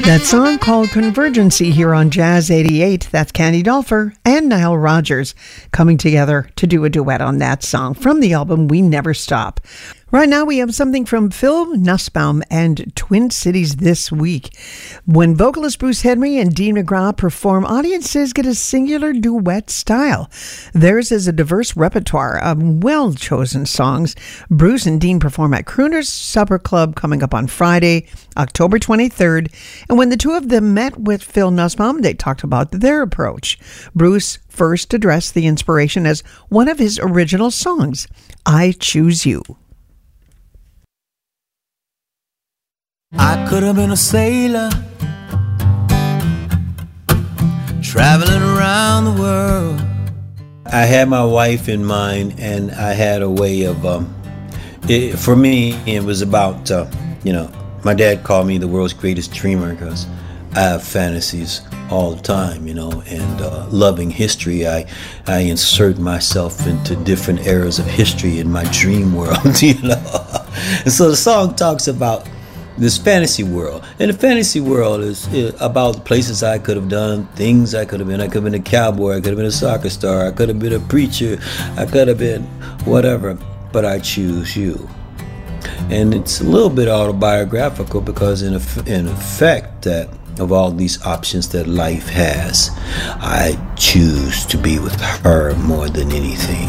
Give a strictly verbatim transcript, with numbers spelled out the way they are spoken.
That song called Convergency here on Jazz eighty-eight. That's Candy Dulfer and Nile Rodgers coming together to do a duet on that song from the album We Never Stop. Right now we have something from Phil Nussbaum and Twin Cities This Week. When vocalist Bruce Henry and Dean McGraw perform, audiences get a singular duet style. Theirs is a diverse repertoire of well-chosen songs. Bruce and Dean perform at Crooner's Supper Club coming up on Friday, October twenty-third. And when the two of them met with Phil Nussbaum, they talked about their approach. Bruce first addressed the inspiration as one of his original songs, I Choose You. I could have been a sailor traveling around the world. I had my wife in mind, and I had a way of, um, it, for me, it was about, uh, you know, my dad called me the world's greatest dreamer because I have fantasies all the time, you know, and uh, loving history, I, I insert myself into different eras of history in my dream world, you know. And so the song talks about this fantasy world, and the fantasy world is, is about places I could have done, things I could have been. I could have been a cowboy, I could have been a soccer star, I could have been a preacher, I could have been whatever, but I choose you. And it's a little bit autobiographical because in, a, in effect that of all these options that life has, I choose to be with her more than anything.